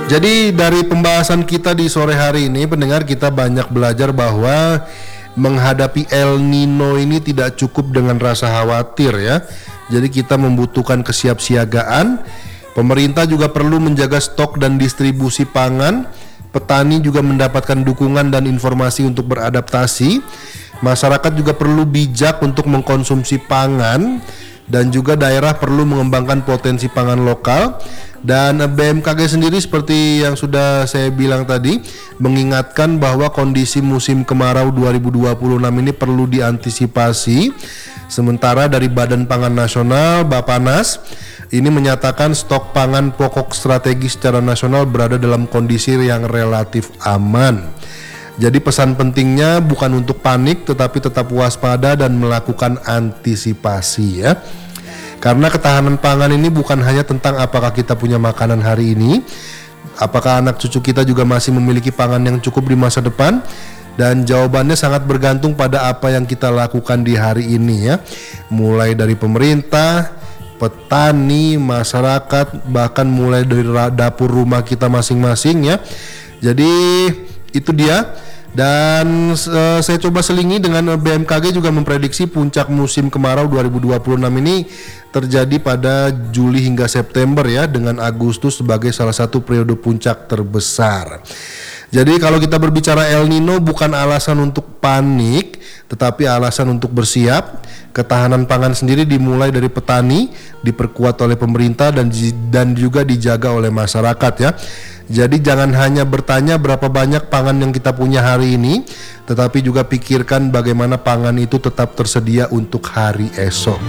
Jadi dari pembahasan kita di sore hari ini, pendengar, kita banyak belajar bahwa menghadapi El Nino ini tidak cukup dengan rasa khawatir ya. Jadi kita membutuhkan kesiapsiagaan. Pemerintah juga perlu menjaga stok dan distribusi pangan. Petani juga mendapatkan dukungan dan informasi untuk beradaptasi. Masyarakat juga perlu bijak untuk mengkonsumsi pangan. Dan juga daerah perlu mengembangkan potensi pangan lokal. Dan BMKG sendiri seperti yang sudah saya bilang tadi, mengingatkan bahwa kondisi musim kemarau 2026 ini perlu diantisipasi. Sementara dari Badan Pangan Nasional Bappenas ini menyatakan stok pangan pokok strategis secara nasional berada dalam kondisi yang relatif aman. Jadi pesan pentingnya bukan untuk panik, tetapi tetap waspada dan melakukan antisipasi ya. Karena ketahanan pangan ini bukan hanya tentang apakah kita punya makanan hari ini, apakah anak cucu kita juga masih memiliki pangan yang cukup di masa depan, dan jawabannya sangat bergantung pada apa yang kita lakukan di hari ini ya. Mulai dari pemerintah, petani, masyarakat, bahkan mulai dari dapur rumah kita masing-masing ya. Jadi itu dia. Dan saya coba selingi dengan BMKG juga memprediksi puncak musim kemarau 2026 ini terjadi pada Juli hingga September ya, dengan Agustus sebagai salah satu periode puncak terbesar. Jadi kalau kita berbicara El Nino bukan alasan untuk panik, tetapi alasan untuk bersiap. Ketahanan pangan sendiri dimulai dari petani, diperkuat oleh pemerintah dan juga dijaga oleh masyarakat ya. Jadi jangan hanya bertanya berapa banyak pangan yang kita punya hari ini, tetapi juga pikirkan bagaimana pangan itu tetap tersedia untuk hari esok.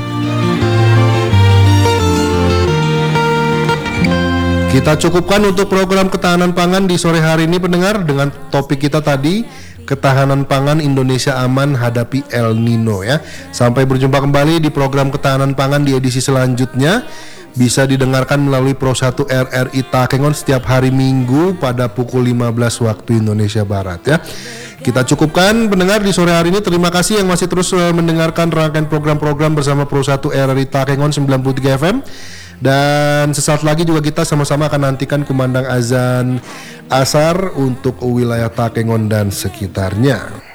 Kita cukupkan untuk program ketahanan pangan di sore hari ini, pendengar, dengan topik kita tadi, ketahanan pangan Indonesia aman hadapi El Nino ya. Sampai berjumpa kembali di program ketahanan pangan di edisi selanjutnya. Bisa didengarkan melalui Pro 1 RRI Takengon setiap hari Minggu pada pukul 15 waktu Indonesia Barat ya. Kita cukupkan, pendengar, di sore hari ini. Terima kasih yang masih terus mendengarkan rangkaian program-program bersama Pro 1 RRI Takengon 93 FM. Dan sesaat lagi juga kita sama-sama akan nantikan kumandang azan asar untuk wilayah Takengon dan sekitarnya.